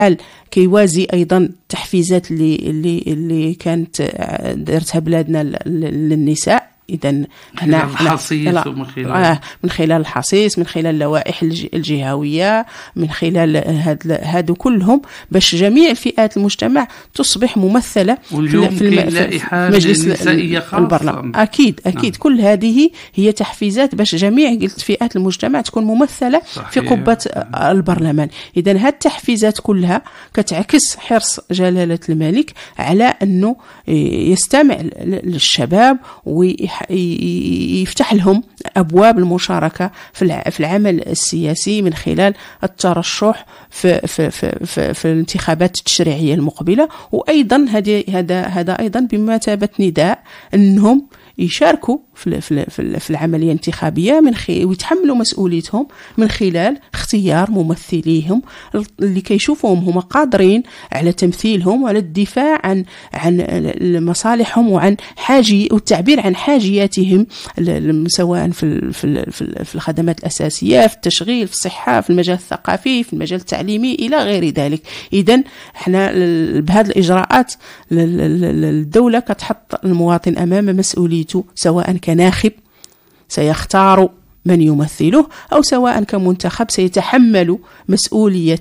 كيوازي ايضا التحفيزات اللي كانت دارتها بلادنا للنساء. إذن هنا من خلال الحصيص، من خلال اللوائح الجهوية، من خلال هادو كلهم، باش جميع الفئات المجتمع تصبح ممثلة في مجلس البرلمان. أكيد كل هذه هي تحفيزات باش جميع فئات المجتمع تكون ممثلة في قبة البرلمان. إذن هاد التحفيزات كلها كتعكس حرص جلالة الملك على أنه يستمع للشباب ويفتح لهم أبواب المشاركة في العمل السياسي من خلال الترشح في الانتخابات التشريعية المقبلة. وأيضا هذا أيضا بمثابة نداء أنهم يشاركوا في العملية الانتخابية ويتحملوا مسؤوليتهم من خلال اختيار ممثليهم اللي كيشوفوهم هم قادرين على تمثيلهم وعلى الدفاع عن مصالحهم وعن والتعبير عن حاجياتهم، سواء في الخدمات الأساسية، في التشغيل، في الصحة، في المجال الثقافي، في المجال التعليمي إلى غير ذلك. إذن احنا بهذه الإجراءات الدولة كتحط المواطن أمام مسؤوليته، سواء كناخب سيختار من يمثله أو سواء كمنتخب سيتحمل مسؤولية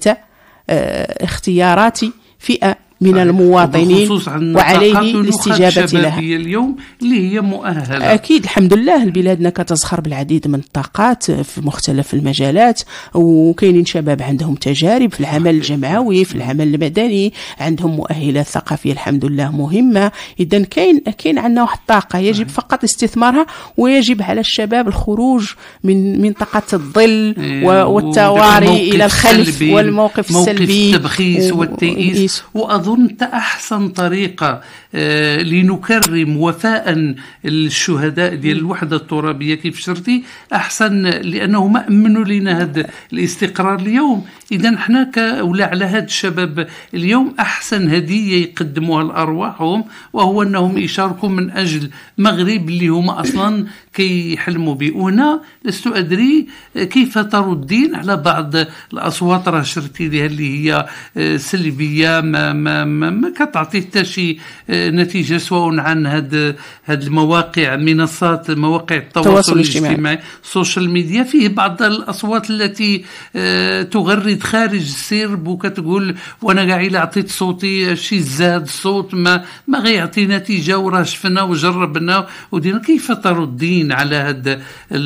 اختيارات فئة من المواطنين وعليه الاستجابة لها. اليوم اللي هي مؤهلة. أكيد الحمد لله بلادنا كتزخر بالعديد من الطاقات في مختلف المجالات، وكاينين شباب عندهم تجارب في العمل الجمعوي، في العمل المدني، عندهم مؤهلات ثقافية الحمد لله مهمة. إذن كاين عندنا واحد الطاقة يجب فقط استثمارها، ويجب على الشباب الخروج من منطقة الظل والتواري إلى الخلف والموقف السلبي، موقف التبخيس والتيئيس. وأظن أحسن طريقة لنكرم وفاء الشهداء ديال الوحدة الترابية كيف شرتي أحسن، لأنه ما أمنوا لنا هذا الاستقرار اليوم. إذا احنا ولا على هذا الشباب اليوم أحسن هدية يقدموها لأرواحهم، وهو أنهم يشاركوا من أجل مغرب اللي هم أصلا كيحلموا به. وهنا لست أدري كيف تردين على بعض الأصوات راه شرتي لها اللي هي سلبية، ما كتعطي حتى شي نتيجة، سواء عن هاد المواقع، منصات مواقع التواصل الاجتماعي، السوشيال ميديا. فيه بعض الأصوات التي تغرد خارج السرب وكتقول وانا قاعد إلا عطيت صوتي شي زاد الصوت ما غيعطي نتيجة، وراه شفنا وجربنا ودينا. كيف تردين على هاد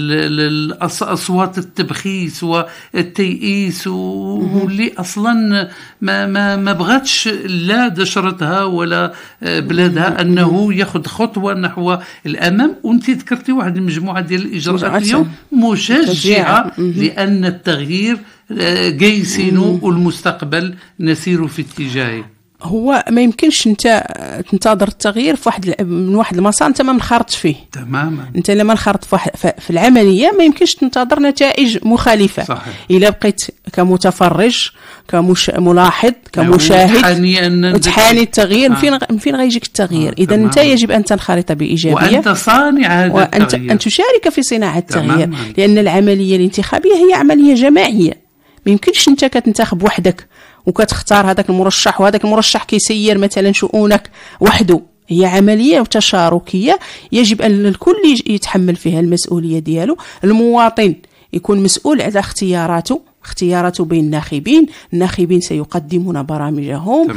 الأصوات التبخيس والتيئيس واللي أصلا ما بغاتش لا دشرتها ولا بلادها أنه ياخذ خطوة نحو الأمام؟ وانت ذكرتي واحد المجموعة ديال الإجراءات اليوم مشجعة، لأن التغيير جايسين والمستقبل نسير في اتجاهه. هو ما يمكنش انت تنتظر التغيير من واحد المسار انت ما منخرطش فيه تماما. انت لما انخرط في العمليه ما يمكنش تنتظر نتائج مخالفه. صحيح. الا بقيت كمتفرج كملاحظ كمشاهد وتحاني التغيير من فين غيجيك التغيير؟ اذا انت يجب ان تنخرط بايجابيه، وانت صانع هذا التغيير، ان تشارك في صناعه التغيير. لان العمليه الانتخابيه هي عمليه جماعيه، ما يمكنش انت كتنتخب وحدك وكتختار هذاك المرشح وهذاك المرشح كيسير مثلا شؤونك وحده. هي عملية تشاركية يجب أن الكل يتحمل فيها المسؤولية ديالو. المواطن يكون مسؤول على اختياراته بين الناخبين سيقدمون برامجهم،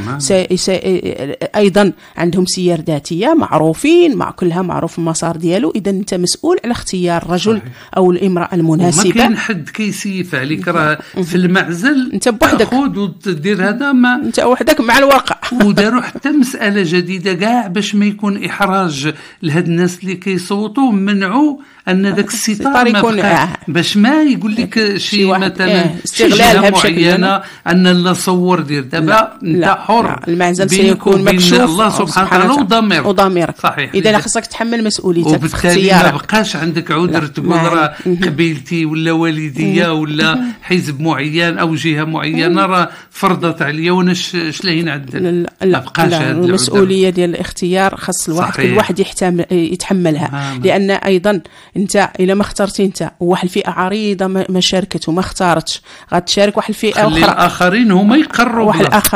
أيضا عندهم سير ذاتية معروفين، مع كلها معروف المسار ديالو. إذا أنت مسؤول على اختيار الرجل أو الامرأة المناسبة. ما كاين حد كيسيف عليك، راه في المعزل أنت بوحدك خذ وتدير هذا، ما أنت وحدك مع الورقة. وداروا حتى مسألة جديدة كاع باش ما يكون إحراج لهاد الناس اللي كيصوتوا، منعوا أن داك الستار يكون باش ما يقول لك شي مثلا استغلالها معينة أن لا صور دير دابا أنت حر. المعزل سيكون مكشوف الله سبحانه وتعالى وضميرك. صحيح. إذا خصك تحمل مسؤوليتك في اختيارك، ما بقاش عندك عذر تقول راه قبيلتي ولا والدية ولا حزب معين أو جهة معينة راه فرضت عليا وانا شلاهي نعدل. لا بقاش المسؤولية ديال الاختيار خاص الواحد كل واحد يتحملها. لأن أيضا انت الا ما اخترتي انت وواحد الفئه عريضه ما شاركت وما اختارتش غتشارك واحد الفئه اخرى، الاخرين هما يقرروا واحد